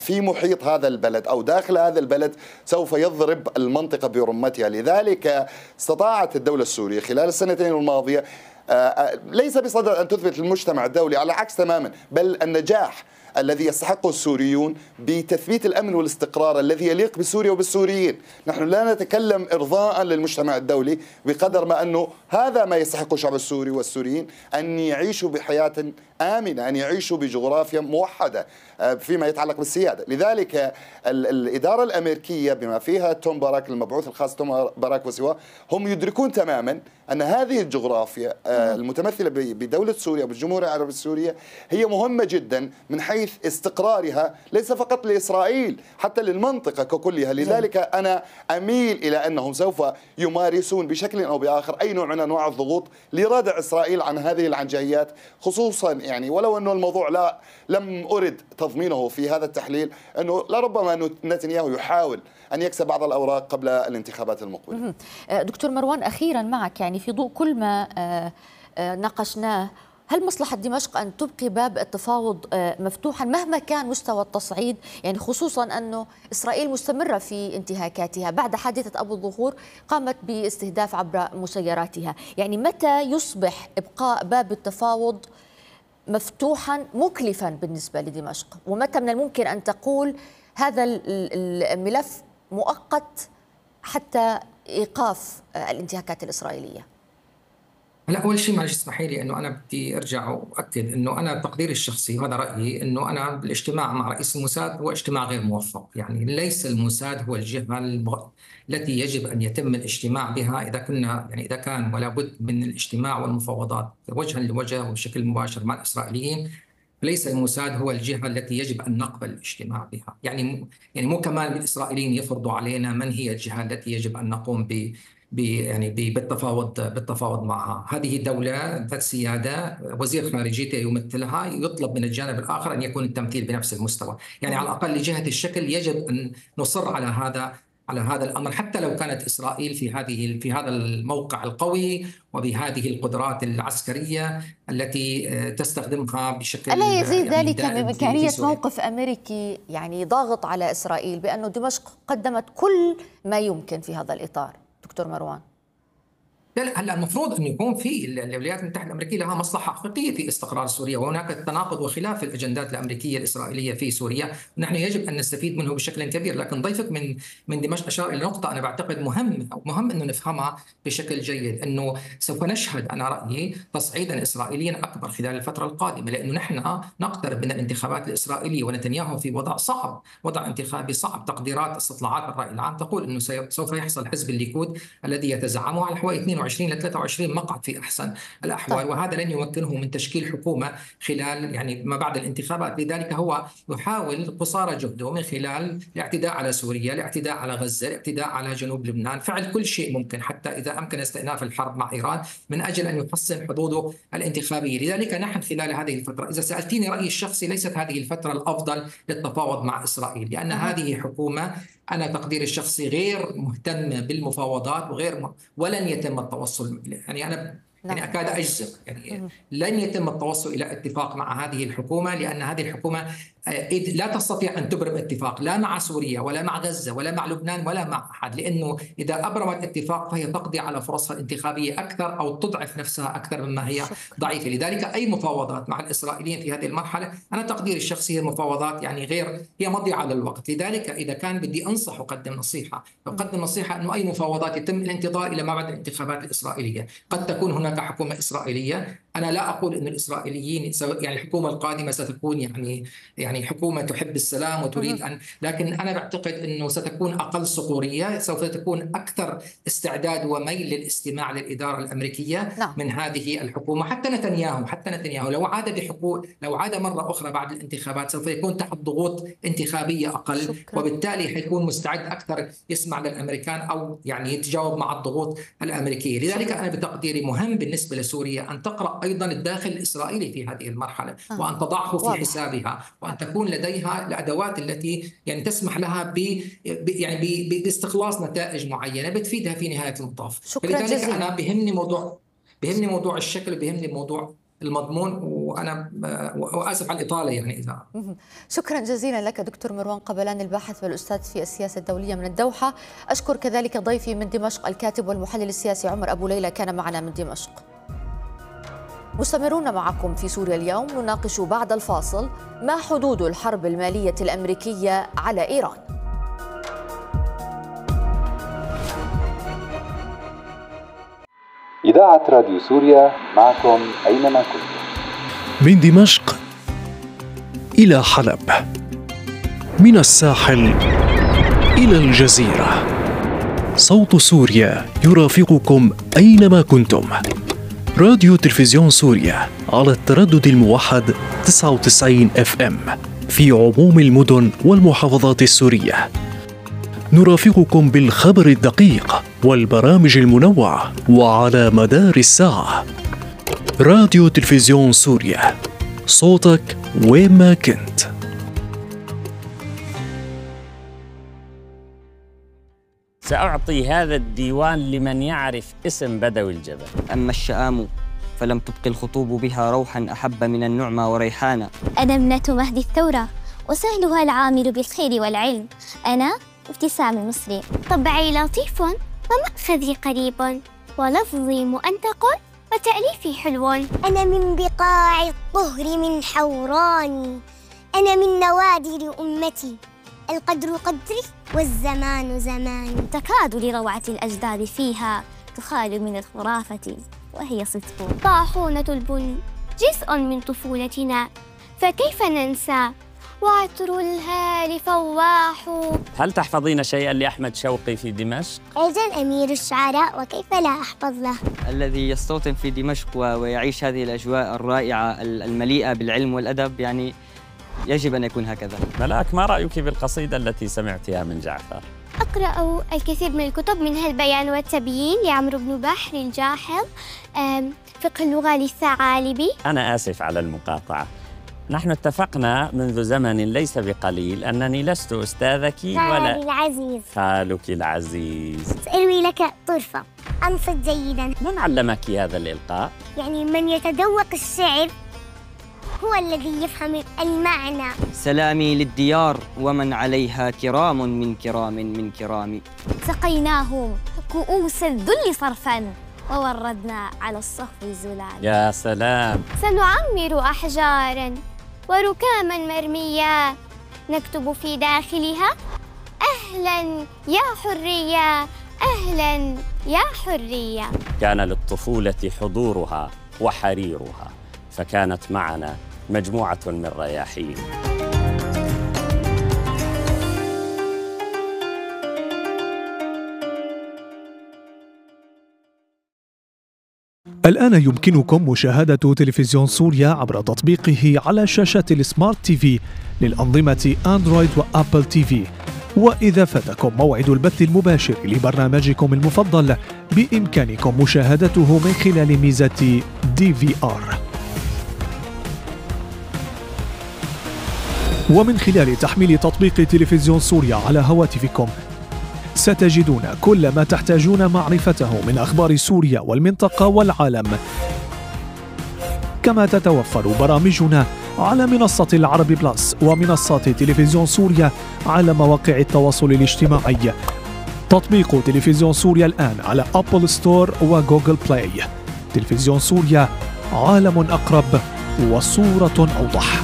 في محيط هذا البلد أو داخل هذا البلد سوف يضرب المنطقة برمتها. لذلك استطاعت الدولة السورية خلال السنتين الماضية ليس بصدد أن تثبت للمجتمع الدولي، على العكس تماما، بل النجاح الذي يستحقه السوريون بتثبيت الأمن والاستقرار الذي يليق بسوريا وبالسوريين. نحن لا نتكلم إرضاء للمجتمع الدولي بقدر ما أنه هذا ما يستحقه الشعب السوري والسوريين، أن يعيشوا بحياة آمنة، أن يعيشوا بجغرافيا موحدة فيما يتعلق بالسيادة. لذلك الإدارة الأمريكية بما فيها توم باراك المبعوث الخاص توم باراك وسواه هم يدركون تماما أن هذه الجغرافيا المتمثلة بدولة سوريا بالجمهورية العربية السورية هي مهمة جدا من حيث استقرارها ليس فقط لإسرائيل حتى للمنطقة ككلها. لذلك أنا أميل إلى أنهم سوف يمارسون بشكل أو بآخر أي نوع من أنواع الضغوط لردع إسرائيل عن هذه العنجهيات، خصوصا يعني ولو أنه الموضوع لم أرد تضمينه في هذا التحليل، أنه لربما نتنياهو يحاول أن يكسب بعض الأوراق قبل الانتخابات المقبلة. دكتور مروان، أخيرا معك، يعني في ضوء كل ما ناقشناه، هل مصلحة دمشق أن تبقي باب التفاوض مفتوحا مهما كان مستوى التصعيد، يعني خصوصا أنه إسرائيل مستمرة في انتهاكاتها بعد حادثة أبو الظهور قامت باستهداف عبر مسيراتها، يعني متى يصبح إبقاء باب التفاوض مفتوحا مكلفا بالنسبة لدمشق، ومتى من الممكن أن تقول هذا الملف مؤقت حتى إيقاف الانتهاكات الإسرائيلية؟ هلا اول شيء معلش اسمحي لي انه انا بدي ارجع واكد انه انا تقديري الشخصي وهذا رايي انه انا الاجتماع مع رئيس الموساد هو اجتماع غير موفق، يعني ليس الموساد هو الجهه التي يجب ان يتم الاجتماع بها اذا كان ولا بد من الاجتماع والمفاوضات وجها لوجه وبشكل مباشر مع الاسرائيليين. ليس الموساد هو الجهه التي يجب ان نقبل الاجتماع بها، يعني مو كمان الاسرائيليين يفرضوا علينا من هي الجهه التي يجب ان نقوم بالتفاوض معها. هذه دولة ذات سيادة، وزير خارجيتها يمثلها، يطلب من الجانب الآخر أن يكون التمثيل بنفس المستوى، يعني على الأقل لجهة الشكل يجب أن نصر على هذا الأمر، حتى لو كانت إسرائيل في هذا الموقع القوي وبهذه القدرات العسكرية التي تستخدمها بشكل ألا يزيد ذلك من إمكانية موقف أمريكي يعني ضاغط على إسرائيل بأنه دمشق قدمت كل ما يمكن في هذا الإطار؟ دكتور مروان، لا هلا المفروض انه يكون في الولايات المتحده الامريكيه لها مصلحه حقيقيه في استقرار سوريا، وهناك تناقض وخلاف الاجندات الامريكيه الاسرائيليه في سوريا، ونحن يجب ان نستفيد منه بشكل كبير. لكن ضيفك من دمشق اشار الى نقطه انا بعتقد مهم انه نفهمها بشكل جيد، انه سوف نشهد انا رايي تصعيدا اسرائيليا اكبر خلال الفتره القادمه، لانه نحن نقترب من الانتخابات الاسرائيليه ونتنياهو في وضع صعب، وضع انتخابي صعب. تقديرات استطلاعات الراي العام تقول انه سوف يحصل حزب الليكود الذي يتزعمه على حوالي 22 ل 23 مقعد في احسن الاحوال، وهذا لن يمكنه من تشكيل حكومه خلال ما بعد الانتخابات. لذلك هو يحاول قصارى جهده من خلال الاعتداء على سوريا، الاعتداء على غزه، الاعتداء على جنوب لبنان، فعل كل شيء ممكن حتى اذا امكن استئناف الحرب مع ايران من اجل ان يحسن حظوظه الانتخابيه. لذلك نحن خلال هذه الفتره، اذا سالتيني رايي الشخصي، ليست هذه الفتره الافضل للتفاوض مع اسرائيل، لان هذه حكومه أنا تقديري الشخصي غير مهتمة بالمفاوضات ولن يتم التوصل، يعني أنا يعني أكاد أجزم يعني لن يتم التوصل إلى اتفاق مع هذه الحكومة، لأن هذه الحكومة لا تستطيع أن تبرم اتفاق لا مع سوريا ولا مع غزة ولا مع لبنان ولا مع أحد، لأنه إذا أبرمت اتفاق فهي تقضي على فرصها الانتخابية أكثر أو تضعف نفسها أكثر مما هي ضعيفة. لذلك أي مفاوضات مع الإسرائيليين في هذه المرحلة أنا تقديري الشخصي هي مفاوضات يعني هي مضيعة للوقت. لذلك إذا كان بدي أنصح وأقدم نصيحة أنه أي مفاوضات يتم الانتظار إلى ما بعد الانتخابات الإسرائيلية. قد تكون هناك حكومة إسرائيلية، أنا لا أقول أن الإسرائيليين يعني الحكومة القادمة ستكون يعني حكومة تحب السلام وتريد لكن أنا بعتقد أنه ستكون أقل صقورية، سوف تكون أكثر استعداد وميل للاستماع للإدارة الأمريكية من هذه الحكومة. حتى نتنياهو لو عاد مرة أخرى بعد الانتخابات سوف يكون تحت ضغوط انتخابية أقل، وبالتالي حيكون مستعد أكثر يسمع للأمريكان أو يعني يتجاوب مع الضغوط الأمريكية. لذلك أنا بتقديري مهم بالنسبة لسوريا أن تقرأ أيضا الداخل الإسرائيلي في هذه المرحلة وأن تضعه في حسابها، وأن تكون لديها الأدوات التي يعني تسمح لها باستخلاص نتائج معينة بتفيدها في نهاية المطاف. فلذلك أنا بيهمني موضوع الشكل، وبيهمني موضوع المضمون. وأنا وآسف على الإطالة يعني إذا. شكرا جزيلا لك دكتور مروان قبلان، الباحث والأستاذ في السياسة الدولية من الدوحة. أشكر كذلك ضيفي من دمشق الكاتب والمحلل السياسي عمر أبو ليلى، كان معنا من دمشق. مستمرون معكم في سوريا اليوم، نناقش بعد الفاصل ما حدود الحرب المالية الأمريكية على إيران. إذاعة راديو سوريا معكم أينما كنتم. من دمشق إلى حلب، من الساحل إلى الجزيرة، صوت سوريا يرافقكم أينما كنتم. راديو تلفزيون سوريا على التردد الموحد 99 FM في عموم المدن والمحافظات السورية. نرافقكم بالخبر الدقيق والبرامج المنوعة وعلى مدار الساعة. راديو تلفزيون سوريا، صوتك وين ما كنت. سأعطي هذا الديوان لمن يعرف اسم بدوي الجبل. أما الشآم فلم تبق الخطوب بها روحا أحب من النعمى وريحانا. أنا ابنة مهدي الثورة وسهلها العامل بالخير والعلم. أنا ابتسام المصري، طبعي لطيف ومأخذي قريب ولفظي مؤنتق وتأليفي حلو. أنا من بقاع الطهر من حوراني، أنا من نوادر أمتي، القدر قدري والزمان زماني. تكاد لروعة الأجداد فيها تخال من الخرافة وهي صدق. طاحونة البن جزء من طفولتنا فكيف ننسى، وعطر الهال فواح. هل تحفظين شيئا لأحمد شوقي في دمشق؟ أجل أمير الشعراء وكيف لا أحفظ له. الذي يستوطن في دمشق ويعيش هذه الأجواء الرائعة المليئة بالعلم والأدب يعني يجب أن يكون هكذا. ملاك، ما رأيك بالقصيدة التي سمعتها من جعفر؟ أقرأ الكثير من الكتب، منها البيان والتبيين لعمرو بن بحر الجاحظ، فقه اللغة للثعالبي. أنا آسف على المقاطعة، نحن اتفقنا منذ زمن ليس بقليل أنني لست أستاذك ولا العزيز، خالك العزيز. سأروي لك طرفة. أنصت جيدا. من علمك هذا الإلقاء؟ يعني من يتذوق الشعر هو الذي يفهم المعنى. سلامي للديار ومن عليها كرام من كرام من كرام. سقيناهم كؤوس الذل صرفا ووردنا على الصخر الزلال. يا سلام. سنعمر أحجاراً وركاما مرمية نكتب في داخلها أهلاً يا حرية، أهلاً يا حرية. كان للطفولة حضورها وحريرها، فكانت معنا مجموعة من رياحين. الآن يمكنكم مشاهدة تلفزيون سوريا عبر تطبيقه على شاشات السمارت تي في للأنظمة أندرويد وأبل تي في. وإذا فاتكم موعد البث المباشر لبرنامجكم المفضل بإمكانكم مشاهدته من خلال ميزة DVR. ومن خلال تحميل تطبيق تلفزيون سوريا على هواتفكم ستجدون كل ما تحتاجون معرفته من أخبار سوريا والمنطقة والعالم. كما تتوفر برامجنا على منصة العربي بلس ومنصات تلفزيون سوريا على مواقع التواصل الاجتماعي. تطبيق تلفزيون سوريا الآن على أبل ستور وجوجل بلاي. تلفزيون سوريا، عالم أقرب وصورة أوضح.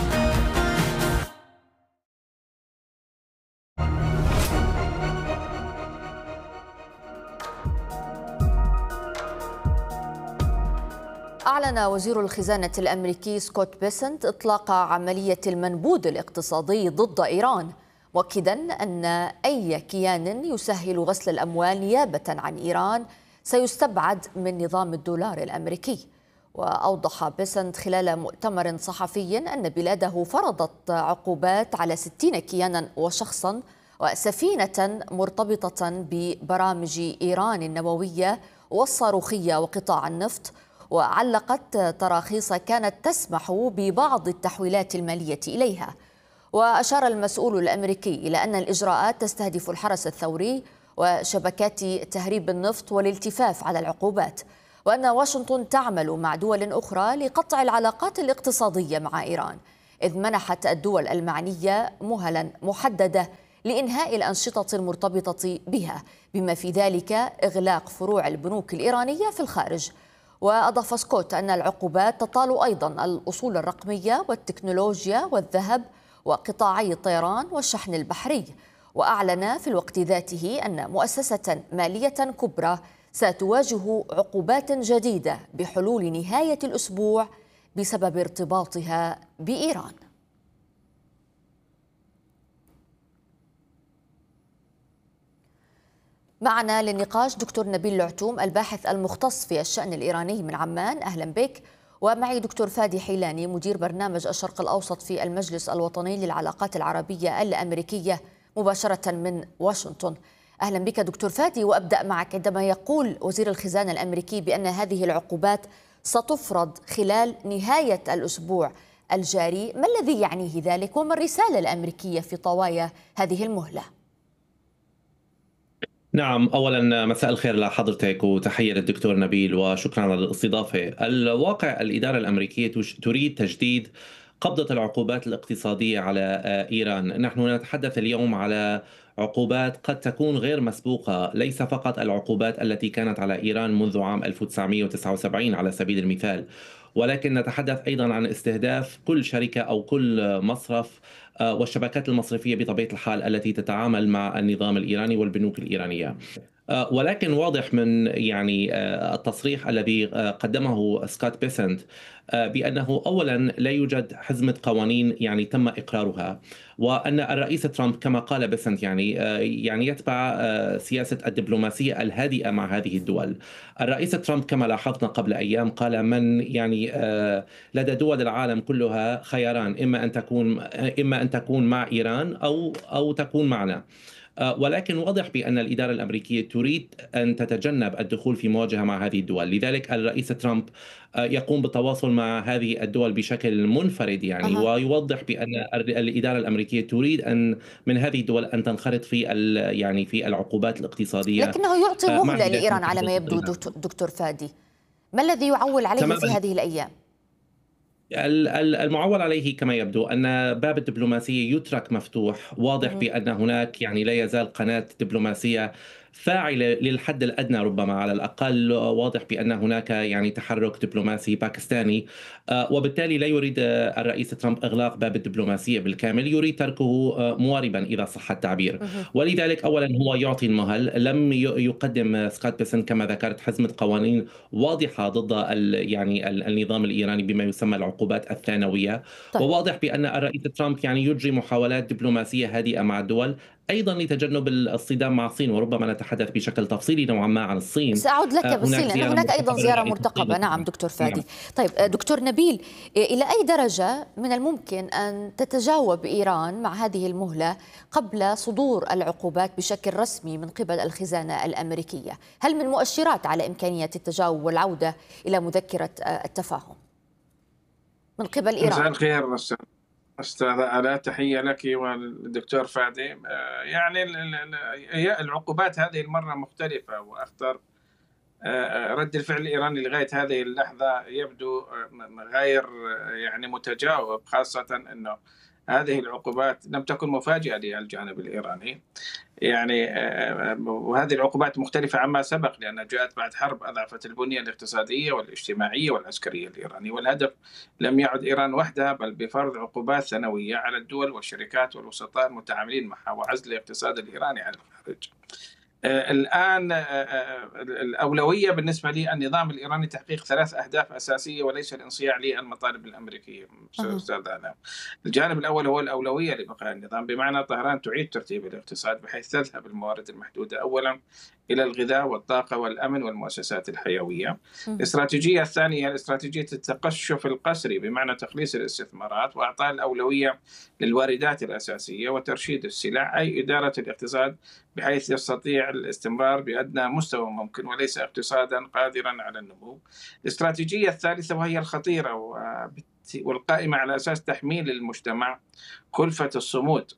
أعلن وزير الخزانة الأمريكي سكوت بيسنت إطلاق عملية المنبوذ الاقتصادي ضد إيران، مؤكدا أن أي كيان يسهل غسل الأموال نيابة عن إيران سيستبعد من نظام الدولار الأمريكي. وأوضح بيسنت خلال مؤتمر صحفي أن بلاده فرضت عقوبات على 60 كيانا وشخصا وسفينة مرتبطة ببرامج إيران النووية والصاروخية وقطاع النفط، وعلقت تراخيص كانت تسمح ببعض التحويلات المالية إليها. وأشار المسؤول الأمريكي إلى أن الإجراءات تستهدف الحرس الثوري وشبكات تهريب النفط والالتفاف على العقوبات. وأن واشنطن تعمل مع دول أخرى لقطع العلاقات الاقتصادية مع إيران، إذ منحت الدول المعنية مهلا محددة لإنهاء الأنشطة المرتبطة بها، بما في ذلك إغلاق فروع البنوك الإيرانية في الخارج. وأضاف سكوت أن العقوبات تطال أيضا الأصول الرقمية والتكنولوجيا والذهب وقطاعي الطيران والشحن البحري. وأعلن في الوقت ذاته أن مؤسسة مالية كبرى ستواجه عقوبات جديدة بحلول نهاية الأسبوع بسبب ارتباطها بإيران. معنا للنقاش دكتور نبيل العتوم الباحث المختص في الشأن الإيراني من عمان، أهلا بك. ومعي دكتور فادي حيلاني مدير برنامج الشرق الأوسط في المجلس الوطني للعلاقات العربية الأمريكية مباشرة من واشنطن. أهلا بك دكتور فادي، وأبدأ معك. عندما يقول وزير الخزانة الأمريكي بأن هذه العقوبات ستفرض خلال نهاية الأسبوع الجاري، ما الذي يعنيه ذلك وما الرسالة الأمريكية في طوايا هذه المهلة؟ نعم، أولا مساء الخير لحضرتك وتحية للدكتور نبيل وشكرا على الاستضافة. الواقع الإدارة الأمريكية تريد تجديد قبضة العقوبات الاقتصادية على إيران. نحن نتحدث اليوم على عقوبات قد تكون غير مسبوقة، ليس فقط العقوبات التي كانت على إيران منذ عام 1979 على سبيل المثال، ولكن نتحدث أيضا عن استهداف كل شركة أو كل مصرف والشبكات المصرفية بطبيعة الحال التي تتعامل مع النظام الإيراني والبنوك الإيرانية. ولكن واضح من التصريح الذي قدمه سكوت بيسنت بأنه أولا لا يوجد حزمة قوانين تم إقرارها، وأن الرئيس ترامب كما قال بيسنت يتبع سياسة الدبلوماسية الهادئة مع هذه الدول. الرئيس ترامب كما لاحظنا قبل أيام قال من لدى دول العالم كلها خياران، إما أن تكون مع إيران أو تكون معنا. ولكن واضح بأن الإدارة الأمريكية تريد أن تتجنب الدخول في مواجهة مع هذه الدول، لذلك الرئيس ترامب يقوم بالتواصل مع هذه الدول بشكل منفرد ويوضح بأن الإدارة الأمريكية تريد أن من هذه الدول أن تنخرط في العقوبات الاقتصادية، لكنه يعطي مهلة لإيران على ما يبدو. دكتور فادي، ما الذي يعول عليه في هذه الأيام؟ المعول عليه كما يبدو أن باب الدبلوماسية يترك مفتوح. واضح بأن هناك لا يزال قناة دبلوماسية فاعلة للحد الأدنى، ربما على الأقل واضح بأن هناك تحرك دبلوماسي باكستاني، وبالتالي لا يريد الرئيس ترامب إغلاق باب الدبلوماسية بالكامل، يريد تركه مواربا إذا صح التعبير. ولذلك أولا هو يعطي المهل. لم يقدم سكوت بيسنت كما ذكرت حزمة قوانين واضحة ضد النظام الإيراني بما يسمى العقوبات الثانوية. وواضح بأن الرئيس ترامب يجري محاولات دبلوماسية هادئة مع الدول أيضا لتجنب الصدام مع الصين، وربما نتحدث بشكل تفصيلي نوعا ما عن الصين. سأعود لك بالصين لأن هناك أيضا زيارة مرتقبة. نعم دكتور فادي. طيب دكتور نبيل، إلى أي درجة من الممكن أن تتجاوب إيران مع هذه المهلة قبل صدور العقوبات بشكل رسمي من قبل الخزانة الأمريكية؟ هل من مؤشرات على إمكانية التجاوب والعودة إلى مذكرة التفاهم من قبل إيران؟ مساء الخير أستاذة آلاء، تحية لك والدكتور فادي. العقوبات هذه المرة مختلفة وأخطر. رد الفعل الإيراني لغاية هذه اللحظة يبدو غير متجاوب، خاصة أنه هذه العقوبات لم تكن مفاجئة للجانب الإيراني. وهذه العقوبات مختلفة عما سبق لأنها جاءت بعد حرب أضعفت البنية الاقتصادية والاجتماعية والعسكرية الإيرانية، والهدف لم يعد إيران وحدها بل بفرض عقوبات ثانوية على الدول والشركات والوسطاء المتعاملين معها وعزل الاقتصاد الإيراني عن الخارج. الآن الأولوية بالنسبة لي النظام الإيراني تحقيق 3 أهداف أساسية وليس الانصياع للمطالب الأمريكية. الجانب الأول هو الأولوية لبقاء النظام، بمعنى طهران تعيد ترتيب الاقتصاد بحيث تذهب الموارد المحدودة أولا إلى الغذاء والطاقة والأمن والمؤسسات الحيوية. الاستراتيجية الثانية استراتيجية التقشف القسري، بمعنى تخليص الاستثمارات وإعطاء الأولوية للواردات الأساسية وترشيد السلع، أي إدارة الاقتصاد بحيث يستطيع الاستمرار بأدنى مستوى ممكن وليس اقتصادا قادرا على النمو. الاستراتيجية الثالثة وهي الخطيرة والقائمة على أساس تحميل المجتمع كلفة الصمود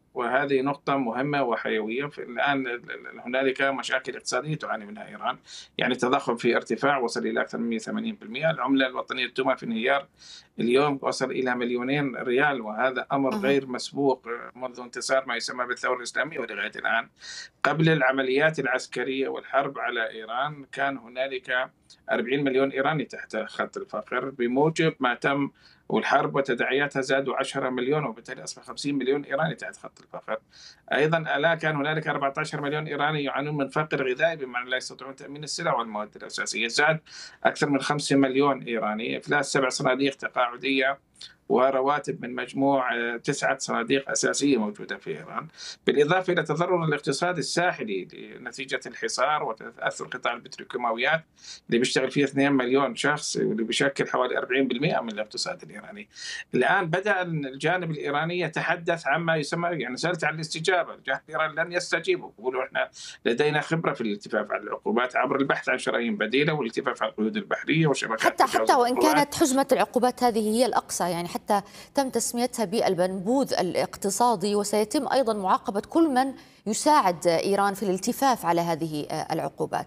وهذه نقطة مهمة وحيوية. الآن هنالك مشاكل اقتصادية تعاني منها إيران، يعني تضخم في ارتفاع وصل إلى أكثر من 180%، العملة الوطنية التومة في انهيار، اليوم وصل إلى 2,000,000 ريال، وهذا أمر غير مسبوق منذ انتصار ما يسمى بالثورة الإسلامية ولغاية الآن. قبل العمليات العسكرية والحرب على إيران كان هنالك 40 مليون إيراني تحت خط الفقر، بموجب ما تم والحرب وتداعياتها زادوا 10 مليون، وبالتالي أصبح 50 مليون إيراني تحت خط الفقر. أيضا ألا كان هنالك 14 مليون إيراني يعانون من فقر غذائي، بمعنى لا يستطيعون تأمين السلع والمواد الأساسية. زاد أكثر من 5 مليون إيراني، إفلاس 7 صناديق تقاعدية ورواتب من مجموع 9 صناديق أساسية موجودة في إيران، بالإضافة إلى تضرر الاقتصاد الساحلي نتيجة الحصار وتأثر قطاع البتروكيماويات اللي بيشتغل فيه 2 مليون شخص، واللي بيشكل حوالي 40% من الاقتصاد الإيراني. الآن بدأ الجانب الإيراني يتحدث عما يسمى، يعني سألت عن الاستجابة، الجانب الإيراني لن يستجيبوا، يقولوا إحنا لدينا خبرة في الالتفاف على العقوبات عبر البحث عن شرايين بديلة والالتفاف على القيود البحرية وشبكات. حتى وإن كانت حجمة العقوبات هذه هي الأقصى، يعني حتى تم تسميتها بالبنبوذ الاقتصادي، وسيتم أيضا معاقبة كل من يساعد إيران في الالتفاف على هذه العقوبات.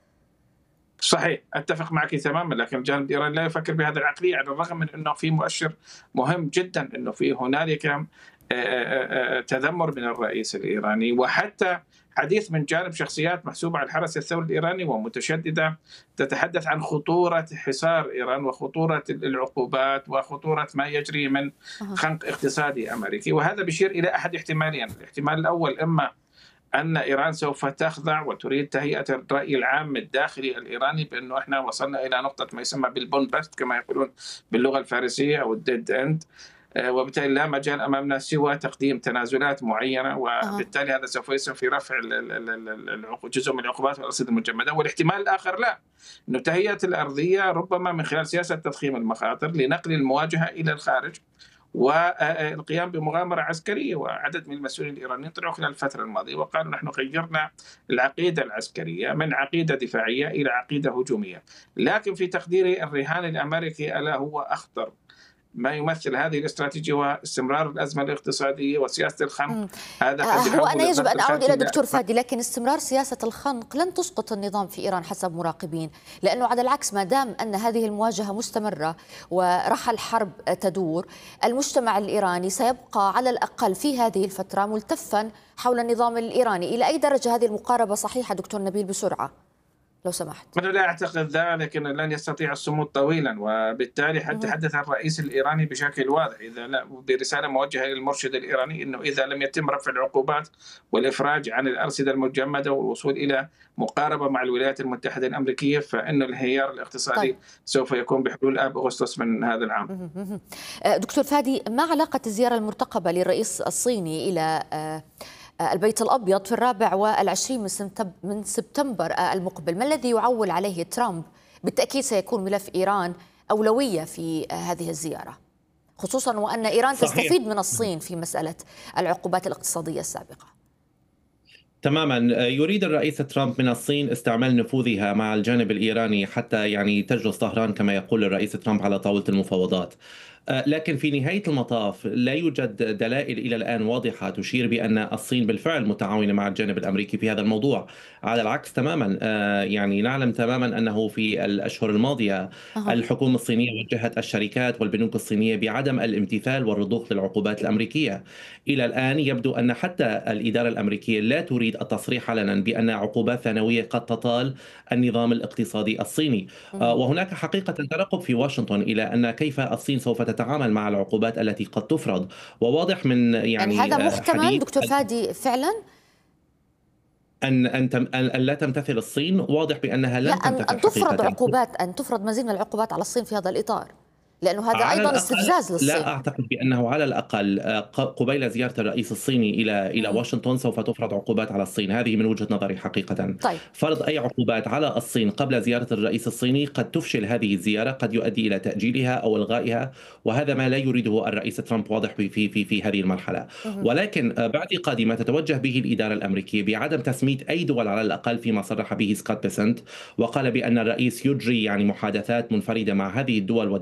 صحيح، أتفق معك تماما، لكن الجانب الإيراني لا يفكر بهذا العقلية، على الرغم من أنه في مؤشر مهم جدا أنه في هنالك تذمر من الرئيس الإيراني، وحتى حديث من جانب شخصيات محسوبة على الحرس الثوري الإيراني ومتشددة تتحدث عن خطورة حصار إيران وخطورة العقوبات وخطورة ما يجري من خنق اقتصادي أمريكي. وهذا بيشير إلى أحد احتمالين، الاحتمال الأول إما أن إيران سوف تخضع وتريد تهيئة الرأي العام الداخلي الإيراني بأنه إحنا وصلنا إلى نقطة ما يسمى بالبونبست كما يقولون باللغة الفارسية أو الديد إند، وبالتالي لا مجال أمامنا سوى تقديم تنازلات معينة، وبالتالي هذا سوف يسهم في رفع جزء من العقوبات والأرصدة المجمدة. والاحتمال الآخر لا، أنه تهيئة الأرضية ربما من خلال سياسة تضخيم المخاطر لنقل المواجهة إلى الخارج والقيام بمغامرة عسكرية. وعدد من المسؤولين الإيرانيين طلعوا خلال الفترة الماضية وقالوا نحن غيرنا العقيدة العسكرية من عقيدة دفاعية إلى عقيدة هجومية، لكن في تقديري الرهان الأمريكي ألا هو أخطر ما يمثل هذه الاستراتيجية واستمرار الأزمة الاقتصادية وسياسة الخنق. هذا هو أنا يجب أن أعود إلى دكتور فادي، لكن استمرار سياسة الخنق لن تسقط النظام في إيران حسب مراقبين، لأنه على العكس ما دام أن هذه المواجهة مستمرة ورحى الحرب تدور، المجتمع الإيراني سيبقى على الأقل في هذه الفترة ملتفا حول النظام الإيراني. إلى أي درجة هذه المقاربة صحيحة دكتور نبيل بسرعة لو سمحت؟ أنا لا أعتقد ذلك، أنه لن يستطيع الصمود طويلا، وبالتالي تحدث الرئيس الإيراني بشكل واضح إذا لا برسالة موجهة إلى المرشد الإيراني أنه إذا لم يتم رفع العقوبات والإفراج عن الأرصدة المجمدة والوصول إلى مقاربة مع الولايات المتحدة الأمريكية فإن الانهيار الاقتصادي سوف يكون بحلول آب أغسطس من هذا العام. دكتور فادي، ما علاقة الزيارة المرتقبة للرئيس الصيني إلى البيت الأبيض في 24 من سبتمبر المقبل؟ ما الذي يعول عليه ترامب؟ بالتأكيد سيكون ملف إيران أولوية في هذه الزيارة، خصوصا وأن إيران تستفيد من الصين في مسألة العقوبات الاقتصادية السابقة. تماما، يريد الرئيس ترامب من الصين استعمال نفوذها مع الجانب الإيراني حتى يعني تجلس طهران كما يقول الرئيس ترامب على طاولة المفاوضات. لكن في نهاية المطاف لا يوجد دلائل إلى الآن واضحة تشير بأن الصين بالفعل متعاونة مع الجانب الأمريكي في هذا الموضوع. على العكس تماما، يعني نعلم تماما أنه في الأشهر الماضية الحكومة الصينية وجهت الشركات والبنوك الصينية بعدم الامتثال والرضوخ للعقوبات الأمريكية. إلى الآن يبدو أن حتى الإدارة الأمريكية لا تريد التصريح علنا بأن عقوبات ثانوية قد تطال النظام الاقتصادي الصيني. وهناك حقيقة ترقب في واشنطن إلى أن كيف الصين سوف تتعامل مع العقوبات التي قد تفرض، وواضح من يعني هذا محتمل دكتور فادي فعلا أن لا تمتثل الصين، واضح بأنها لن تمتثل أن تفرض عقوبات، أن تفرض مزيد من العقوبات على الصين في هذا الإطار، لأنه هذا أيضا استفزاز للصين. لا أعتقد بأنه على الأقل قبيل زيارة الرئيس الصيني إلى واشنطن سوف تفرض عقوبات على الصين. هذه من وجهة نظري حقيقة. طيب. فرض أي عقوبات على الصين قبل زيارة الرئيس الصيني قد تفشل هذه الزيارة، قد يؤدي إلى تأجيلها أو إلغائها، وهذا ما لا يريده الرئيس ترامب، واضح في هذه المرحلة. ولكن باعتقادي ما تتوجه به الإدارة الأمريكية بعدم تسميت أي دول على الأقل فيما صرح به سكوت بيسنت، وقال بأن الرئيس يجري يعني محادثات منفردة مع هذه الدول والدبلوماسية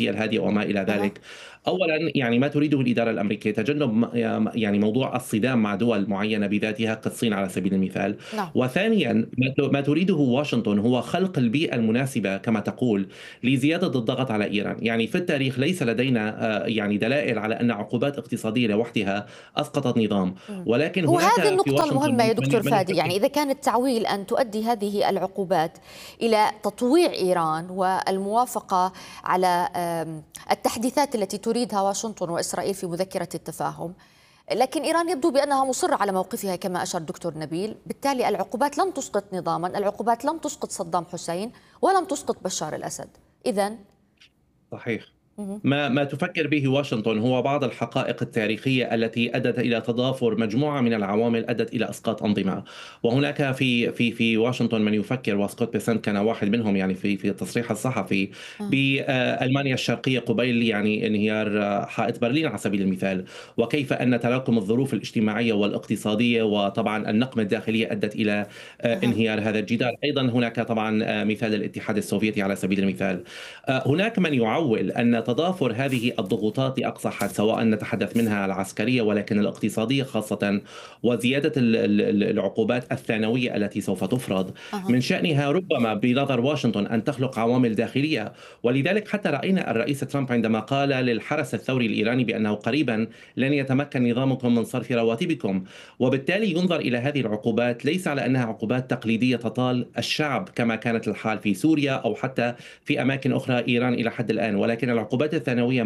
الدبلوماسية الهادئة وما إلى ذلك. أولا يعني ما تريده الإدارة الأمريكية تجنب يعني موضوع الصدام مع دول معينة بذاتها كالصين على سبيل المثال. وثانيا ما تريده واشنطن هو خلق البيئة المناسبة كما تقول لزيادة الضغط على إيران. يعني في التاريخ ليس لدينا يعني دلائل على أن عقوبات اقتصادية لوحدها أسقطت نظام، ولكن هناك وهذه النقطة المهمة يا دكتور فادي. يعني إذا كان التعويل أن تؤدي هذه العقوبات إلى تطويع إيران والموافقة على التحديثات التي تريدها واشنطن وإسرائيل في مذكرة التفاهم، لكن إيران يبدو بأنها مصرة على موقفها كما أشار دكتور نبيل. بالتالي العقوبات لم تسقط نظاما، العقوبات لم تسقط صدام حسين ولم تسقط بشار الأسد. إذن صحيح. ما تفكر به واشنطن هو بعض الحقائق التاريخية التي أدت إلى تضافر مجموعة من العوامل أدت إلى إسقاط أنظمة. وهناك في واشنطن من يفكر، وسكوت بيسنت كان واحد منهم يعني في التصريح الصحفي بألمانيا الشرقية قبيل يعني انهيار حائط برلين على سبيل المثال، وكيف أن تراكم الظروف الاجتماعية والاقتصادية وطبعا النقمة الداخلية أدت إلى انهيار هذا الجدار. أيضا هناك طبعا مثال الاتحاد السوفيتي على سبيل المثال. هناك من يعول أن تضافر هذه الضغوطات لأقصى حد، سواء نتحدث منها العسكرية ولكن الاقتصادية خاصة، وزيادة العقوبات الثانوية التي سوف تفرض، من شأنها ربما بنظر واشنطن أن تخلق عوامل داخلية. ولذلك حتى رأينا الرئيس ترامب عندما قال للحرس الثوري الإيراني بأنه قريبا لن يتمكن نظامكم من صرف رواتبكم، وبالتالي ينظر إلى هذه العقوبات ليس على أنها عقوبات تقليدية تطال الشعب كما كانت الحال في سوريا أو حتى في أماكن أخرى إيران إلى حد الآن، ولكن العقوبات الثانوية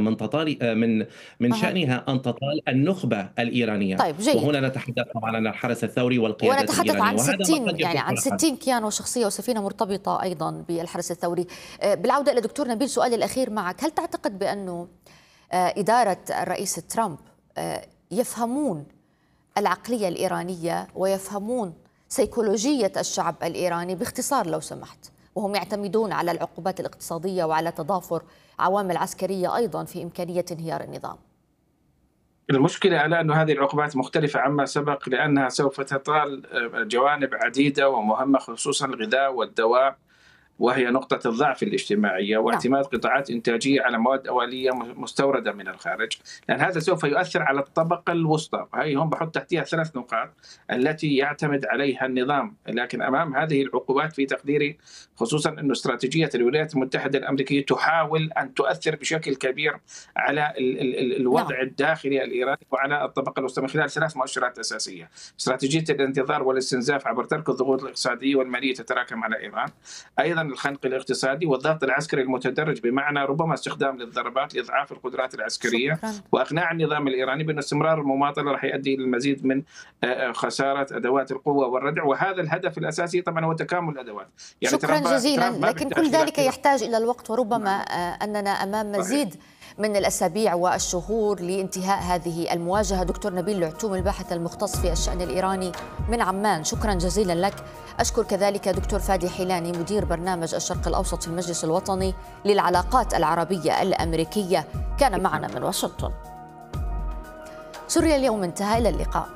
من شأنها أن تطال النخبة الإيرانية. طيب جيد. وهنا نتحدث طبعا عن الحرس الثوري والقيادة ونتحدث الإيرانية، عن 60 كيان وشخصية وسفينة مرتبطة أيضا بالحرس الثوري. بالعودة إلى دكتور نبيل، سؤالي الأخير معك، هل تعتقد بأنه إدارة الرئيس ترامب يفهمون العقلية الإيرانية ويفهمون سيكولوجية الشعب الإيراني؟ باختصار لو سمحت، وهم يعتمدون على العقوبات الاقتصادية وعلى تضافر عوامل عسكرية أيضا في إمكانية انهيار النظام. المشكلة على أن هذه العقوبات مختلفة عما سبق، لأنها سوف تطال جوانب عديدة ومهمة، خصوصا الغذاء والدواء، وهي نقطة الضعف الاجتماعية، واعتماد قطاعات إنتاجية على مواد أولية مستوردة من الخارج، لأن هذا سوف يؤثر على الطبقة الوسطى. هاي هم بحط تحتها 3 نقاط التي يعتمد عليها النظام. لكن أمام هذه العقوبات في تقديري، خصوصا أن استراتيجية الولايات المتحدة الأمريكية تحاول أن تؤثر بشكل كبير على الوضع الداخلي الإيراني وعلى الطبقة الوسطى من خلال 3 مؤشرات أساسية: استراتيجية الانتظار والاستنزاف عبر ترك الضغوط الاقتصادية والمالية تتراكم على إيران، أيضا الخنق الاقتصادي والضغط العسكري المتدرج، بمعنى ربما استخدام للضربات لإضعاف القدرات العسكرية، وإقناع النظام الإيراني بأن استمرار المماطلة راح يؤدي إلى المزيد من خسارة أدوات القوة والردع. وهذا الهدف الأساسي طبعا هو تكامل الأدوات. يعني شكرا جزيلا، لكن كل ذلك يحتاج إلى الوقت، وربما أننا أمام مزيد من الأسابيع والشهور لانتهاء هذه المواجهة. دكتور نبيل العتوم، الباحث المختص في الشأن الإيراني من عمان، شكرا جزيلا لك. أشكر كذلك دكتور فادي حيلاني، مدير برنامج الشرق الأوسط في المجلس الوطني للعلاقات العربية الأمريكية، كان معنا من واشنطن. سوريا اليوم انتهى، إلى اللقاء.